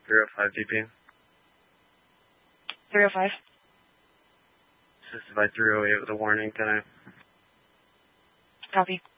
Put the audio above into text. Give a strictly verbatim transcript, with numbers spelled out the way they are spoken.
three oh five D P. three oh five. Assisted by three oh eight with a warning. Can I? Copy.